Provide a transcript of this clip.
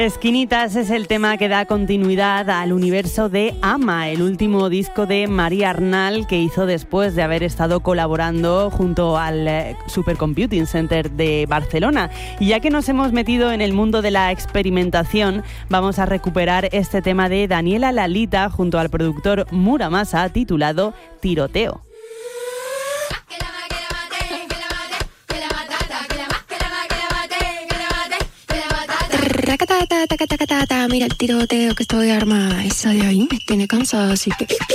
Esquinitas es el tema que da continuidad al universo de Ama, el último disco de María Arnal que hizo después de haber estado colaborando junto al Supercomputing Center de Barcelona. Y ya que nos hemos metido en el mundo de la experimentación, vamos a recuperar este tema de Daniela Lalita junto al productor Muramasa titulado Tiroteo. Mira el tiroteo que estoy armada. Esa de ahí me tiene cansada, así que